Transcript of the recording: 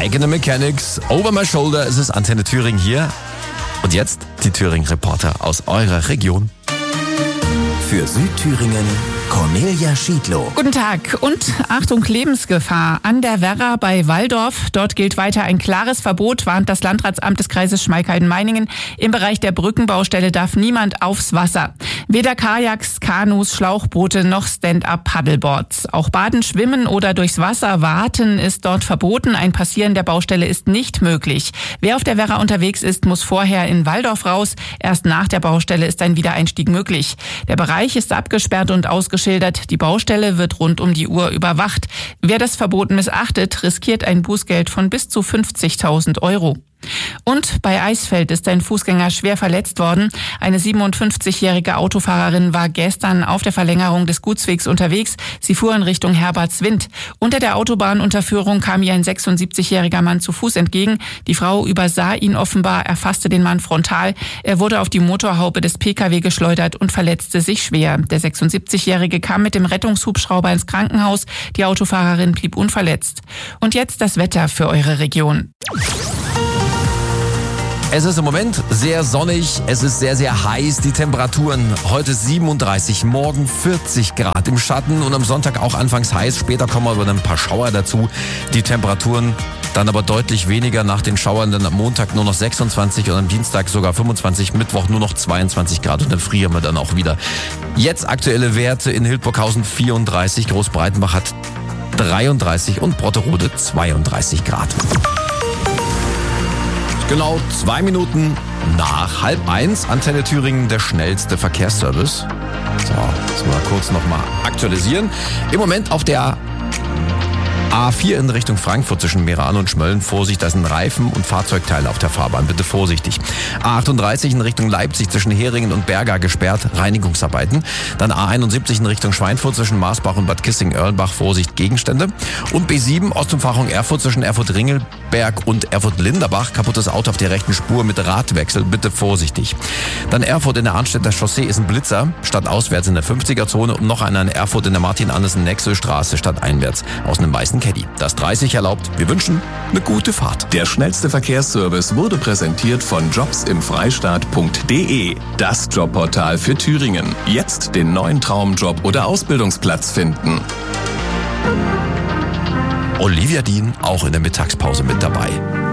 eigene Mechanics. Over my shoulder, es ist Antenne Thüringen hier. Und jetzt die Thüringen-Reporter aus eurer Region. Für Südthüringen Cornelia Schiedlow. Guten Tag und Achtung, Lebensgefahr. An der Werra bei Walldorf. Dort gilt weiter ein klares Verbot, warnt das Landratsamt des Kreises Schmalkalden-Meiningen. Im Bereich der Brückenbaustelle darf niemand aufs Wasser. Weder Kajaks, Kanus, Schlauchboote noch Stand-up-Paddleboards. Auch Baden, Schwimmen oder durchs Wasser warten ist dort verboten. Ein Passieren der Baustelle ist nicht möglich. Wer auf der Werra unterwegs ist, muss vorher in Walldorf raus. Erst nach der Baustelle ist ein Wiedereinstieg möglich. Der Bereich ist abgesperrt und ausgeschildert. Die Baustelle wird rund um die Uhr überwacht. Wer das Verbot missachtet, riskiert ein Bußgeld von bis zu 50.000 Euro. Und bei Eisfeld ist ein Fußgänger schwer verletzt worden. Eine 57-jährige Autofahrerin war gestern auf der Verlängerung des Gutswegs unterwegs. Sie fuhr in Richtung Herbertswind. Unter der Autobahnunterführung kam ihr ein 76-jähriger Mann zu Fuß entgegen. Die Frau übersah ihn offenbar, erfasste den Mann frontal. Er wurde auf die Motorhaube des Pkw geschleudert und verletzte sich schwer. Der 76-jährige kam mit dem Rettungshubschrauber ins Krankenhaus. Die Autofahrerin blieb unverletzt. Und jetzt das Wetter für eure Region. Es ist im Moment sehr sonnig, es ist sehr, sehr heiß. Die Temperaturen heute 37, morgen 40 Grad im Schatten und am Sonntag auch anfangs heiß. Später kommen aber ein paar Schauer dazu. Die Temperaturen dann aber deutlich weniger nach den Schauern. Dann am Montag nur noch 26 und am Dienstag sogar 25, Mittwoch nur noch 22 Grad und dann frieren wir dann auch wieder. Jetzt aktuelle Werte in Hildburghausen 34, Großbreitenbach hat 33 und Brotterode 32 Grad. Genau 2 Minuten nach 12:30, Antenne Thüringen, der schnellste Verkehrsservice. So, jetzt mal kurz nochmal aktualisieren. Im Moment auf der A4 in Richtung Frankfurt zwischen Meran und Schmölln. Vorsicht, da sind Reifen und Fahrzeugteile auf der Fahrbahn. Bitte vorsichtig. A38 in Richtung Leipzig zwischen Heringen und Berga gesperrt. Reinigungsarbeiten. Dann A71 in Richtung Schweinfurt zwischen Marsbach und Bad Kissing-Erlenbach. Vorsicht, Gegenstände. Und B7 Ostumfahrung Erfurt zwischen Erfurt-Ringelberg und Erfurt-Linderbach. Kaputtes Auto auf der rechten Spur mit Radwechsel. Bitte vorsichtig. Dann Erfurt in der Arnstädter Chaussee ist ein Blitzer. Statt auswärts in der 50er-Zone. Und noch einer in Erfurt in der Martin-Andersen-Nexel-Straße statt einwärts aus einem weißen Caddy. Das 30 erlaubt. Wir wünschen eine gute Fahrt. Der schnellste Verkehrsservice wurde präsentiert von jobsimfreistaat.de. Das Jobportal für Thüringen. Jetzt den neuen Traumjob oder Ausbildungsplatz finden. Olivia Dean auch in der Mittagspause mit dabei.